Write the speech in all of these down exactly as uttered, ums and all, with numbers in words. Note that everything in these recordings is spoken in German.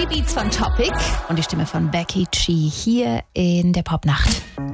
Beats von Topic und die Stimme von Becky G hier in der Popnacht.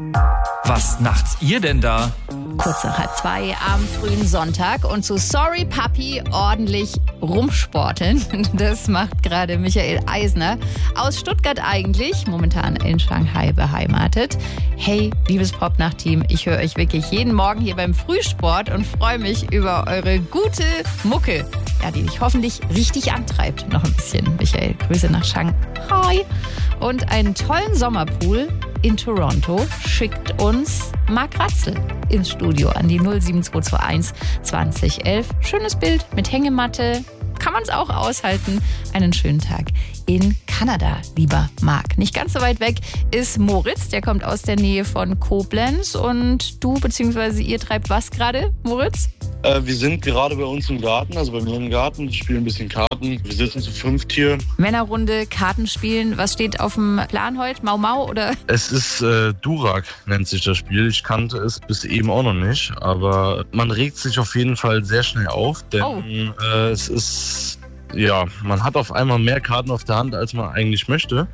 Was nachts ihr denn da? Kurz nach halb zwei am frühen Sonntag und zu Sorry Papi ordentlich rumsporteln. Das macht gerade Michael Eisner aus Stuttgart eigentlich, momentan in Shanghai beheimatet. Hey, liebes Popnacht-Team, ich höre euch wirklich jeden Morgen hier beim Frühsport und freue mich über eure gute Mucke, ja, die dich hoffentlich richtig antreibt. Noch ein bisschen, Michael. Grüße nach Shanghai. Und einen tollen Sommerpool in Toronto schickt uns Marc Ratzel ins Studio an die null sieben zwei zwei eins zwanzig elf. Schönes Bild mit Hängematte. Kann man es auch aushalten. Einen schönen Tag in Kanada, lieber Marc. Nicht ganz so weit weg ist Moritz. Der kommt aus der Nähe von Koblenz. Und du bzw. ihr treibt was gerade, Moritz? Äh, wir sind gerade bei uns im Garten, also bei mir im Garten. Ich spiele ein bisschen Karten. Wir sitzen zu fünft hier. Männerrunde, Kartenspielen. Was steht auf dem Plan heute? Mau Mau oder? Es ist äh, Durak, nennt sich das Spiel. Ich kannte es bis eben auch noch nicht. Aber man regt sich auf jeden Fall sehr schnell auf. Denn Oh. äh, es ist... Ja, man hat auf einmal mehr Karten auf der Hand, als man eigentlich möchte.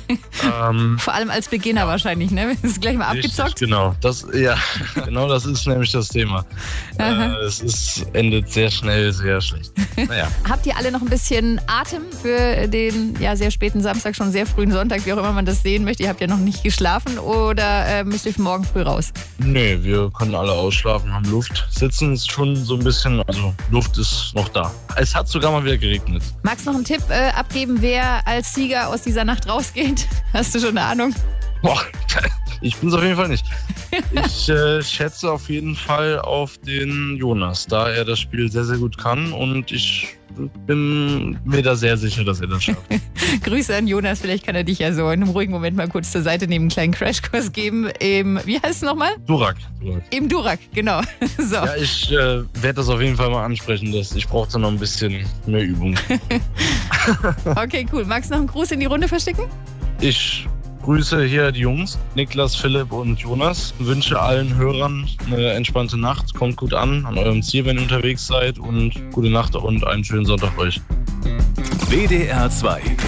ähm, Vor allem als Beginner wahrscheinlich, ne? Das ist gleich mal richtig, abgezockt. genau. Das, ja, genau das ist nämlich das Thema. Aha. Äh, es ist, endet sehr schnell, sehr schlecht. Naja. Habt ihr alle noch ein bisschen Atem für den ja, sehr späten Samstag, schon sehr frühen Sonntag, wie auch immer man das sehen möchte? Ihr habt ja noch nicht geschlafen oder äh, müsst ihr morgen früh raus? Nee, wir können alle ausschlafen, haben Luft. Sitzen ist schon so ein bisschen, also Luft ist noch da. Es hat sogar mal wieder geregnet. Magst du noch einen Tipp äh, abgeben, wer als Sieger aus dieser Nacht rausgeht? Hast du schon eine Ahnung? Boah, ich bin's auf jeden Fall nicht. Ich äh, schätze auf jeden Fall auf den Jonas, da er das Spiel sehr, sehr gut kann und ich bin mir da sehr sicher, dass er das schafft. Grüße an Jonas, vielleicht kann er dich ja so in einem ruhigen Moment mal kurz zur Seite nehmen, einen kleinen Crashkurs geben im, wie heißt es nochmal? Durak. Durak. Im Durak, genau. So. Ja, ich äh, werde das auf jeden Fall mal ansprechen, dass ich brauche da noch ein bisschen mehr Übung. Okay, cool. Magst du noch einen Gruß in die Runde verstecken? Ich grüße hier die Jungs, Niklas, Philipp und Jonas. Wünsche allen Hörern eine entspannte Nacht. Kommt gut an, an eurem Ziel, wenn ihr unterwegs seid. Und gute Nacht und einen schönen Sonntag euch. W D R zwei